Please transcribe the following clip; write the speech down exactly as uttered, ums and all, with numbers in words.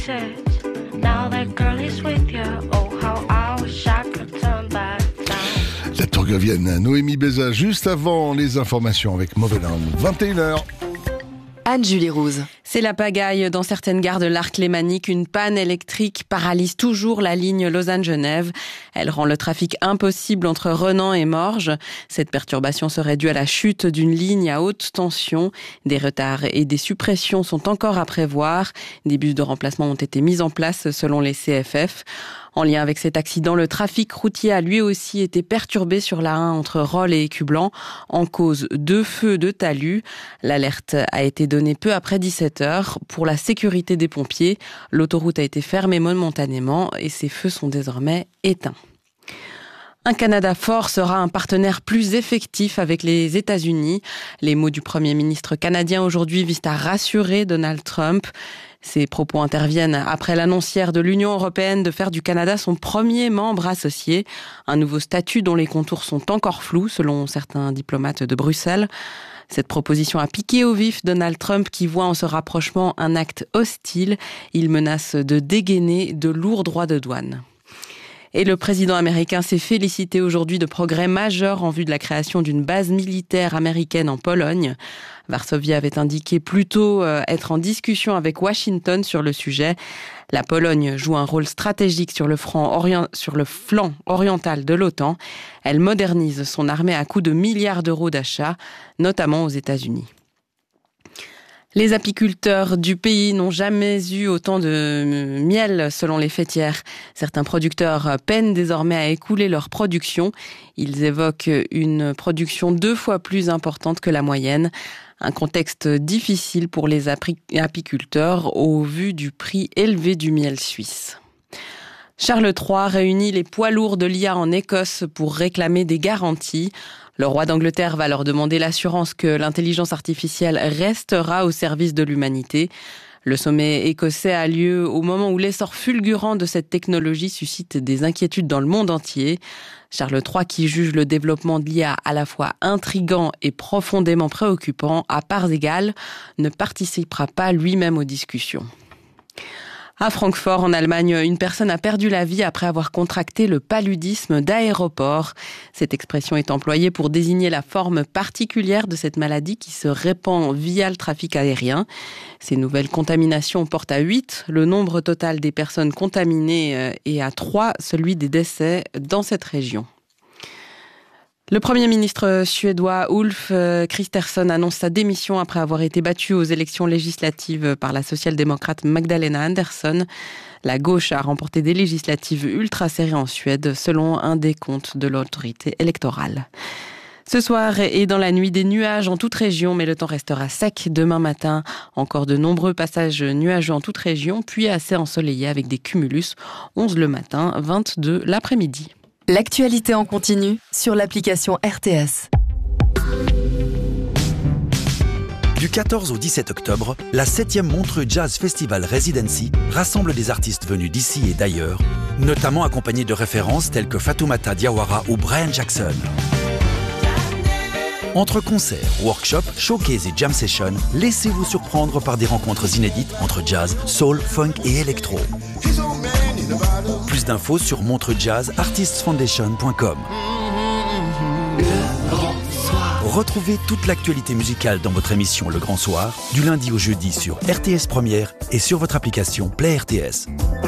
La Tourgovienne, Noémie Béza, juste avant les informations avec Mauveland, vingt et une heures. Anne-Julie Rouse. C'est la pagaille dans certaines gares de l'arc lémanique. Une panne électrique paralyse toujours la ligne Lausanne-Genève. Elle rend le trafic impossible entre Renan et Morges. Cette perturbation serait due à la chute d'une ligne à haute tension. Des retards et des suppressions sont encore à prévoir. Des bus de remplacement ont été mis en place selon les C F F. En lien avec cet accident, le trafic routier a lui aussi été perturbé sur la un entre Rolle et Écublanc, en cause deux feux de talus. L'alerte a été donnée peu après dix-sept heures. Pour la sécurité des pompiers, l'autoroute a été fermée momentanément et ces feux sont désormais éteints. Un Canada fort sera un partenaire plus effectif avec les États-Unis. Les mots du Premier ministre canadien aujourd'hui visent à rassurer Donald Trump. Ces propos interviennent après l'annonce hier de l'Union européenne de faire du Canada son premier membre associé, un nouveau statut dont les contours sont encore flous selon certains diplomates de Bruxelles. Cette proposition a piqué au vif Donald Trump qui voit en ce rapprochement un acte hostile. Il menace de dégainer de lourds droits de douane. Et le président américain s'est félicité aujourd'hui de progrès majeurs en vue de la création d'une base militaire américaine en Pologne. Varsovie avait indiqué plutôt être en discussion avec Washington sur le sujet. La Pologne joue un rôle stratégique sur le, front orient, sur le flanc oriental de l'OTAN. Elle modernise son armée à coût de milliards d'euros d'achats, notamment aux États-Unis. Les apiculteurs du pays n'ont jamais eu autant de miel selon les fêtières. Certains producteurs peinent désormais à écouler leur production. Ils évoquent une production deux fois plus importante que la moyenne. Un contexte difficile pour les apiculteurs au vu du prix élevé du miel suisse. Charles trois réunit les poids lourds de l'I A en Écosse pour réclamer des garanties. Le roi d'Angleterre va leur demander l'assurance que l'intelligence artificielle restera au service de l'humanité. Le sommet écossais a lieu au moment où l'essor fulgurant de cette technologie suscite des inquiétudes dans le monde entier. Charles trois, qui juge le développement de l'I A à la fois intriguant et profondément préoccupant, à parts égales, ne participera pas lui-même aux discussions. À Francfort, en Allemagne, une personne a perdu la vie après avoir contracté le paludisme d'aéroport. Cette expression est employée pour désigner la forme particulière de cette maladie qui se répand via le trafic aérien. Ces nouvelles contaminations portent à huit le nombre total des personnes contaminées et à trois celui des décès dans cette région. Le Premier ministre suédois Ulf Kristersson annonce sa démission après avoir été battu aux élections législatives par la social-démocrate Magdalena Andersson. La gauche a remporté des législatives ultra serrées en Suède, selon un décompte de l'autorité électorale. Ce soir et dans la nuit, des nuages en toute région, mais le temps restera sec demain matin. Encore de nombreux passages nuageux en toute région, puis assez ensoleillés avec des cumulus. onze le matin, vingt-deux l'après-midi. L'actualité en continu sur l'application R T S. Du quatorze au dix-sept octobre, la septième Montreux Jazz Festival Residency rassemble des artistes venus d'ici et d'ailleurs, notamment accompagnés de références telles que Fatoumata Diawara ou Brian Jackson. Entre concerts, workshops, showcases et jam sessions, laissez-vous surprendre par des rencontres inédites entre jazz, soul, funk et électro. Plus d'infos sur montreux jazz artists foundation point com. Retrouvez toute l'actualité musicale dans votre émission Le Grand Soir, du lundi au jeudi sur R T S Première et sur votre application Play R T S.